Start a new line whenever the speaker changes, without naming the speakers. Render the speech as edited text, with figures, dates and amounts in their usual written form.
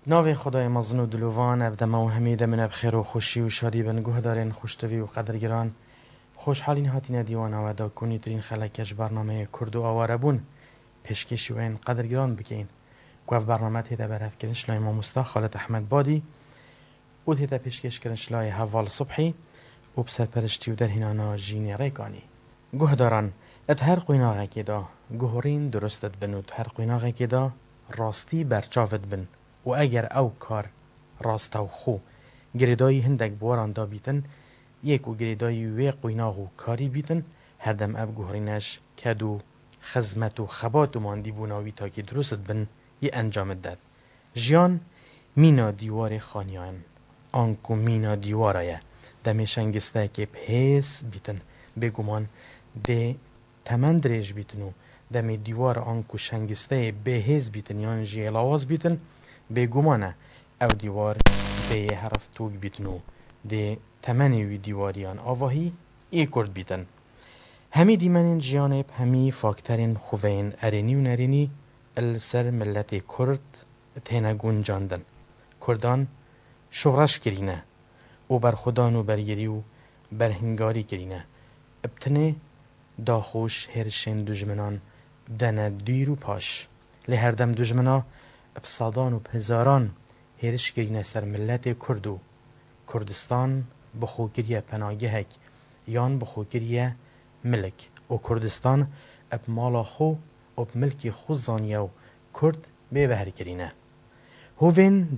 ناوی خدای مزن و دلوان ابدم و همیده من بخیر و خوشی و شادی بن گوه دارین خوشتوی و قدرگران خوشحالین هاتین دیوان و دا کنی ترین خلکش برنامه کرد و آواره بون پیشکشی و این قدرگران بکین گوه برنامه تیده برهف کرنش لای ماموستا خالد احمد بادی و تیده پیشکش کرنش لای حوال صبحی و بسر پرشتی و در هنانا جین ریکانی گوه دارن ات هر قویناغه که دا گوهرین درستت بن و ات هر قویناغه که دا راستی برچافت بن و اگر او کار راست و خو گریدایی هندک بواران دا بیتن یک و گریدایی وی قویناغ و کاری بیتن هر دم اب گوهرینش کدو خزمت و خبات و ماندی بوناوی تا که درست بن یه انجام داد جیان مینا دیوار خانیان آنکو مینا دیوارایه دمی شنگسته که پیس بیتن بگومان ده تمن دریج بیتن و دمی دیوار آنکو شنگسته بهز بیتن یان جیلاواز بیتن بگومانه او دیوار به حرف توگ بیتن و ده تمنی وی دیواریان آواهی ای کرد بیتن همی دیمنین جیانب همی فاکترین خوین ارینی و نرینی السر ملت کرد تینا گونجاندن کردان شغرش کرینه و بر خودان و برگری و برهنگاری کرینه ابتنه داخوش هرشن دجمنان دنه دیر و پاش لهردم دجمنا ابصادان و هزاران هرش کرینه سر ملت کرد و کردستان بخوگریه پناگهک یان بخوگریه ملک و کردستان اب مالا خو اب ملکی خو زانیه و کرد ببهر کرینه هوین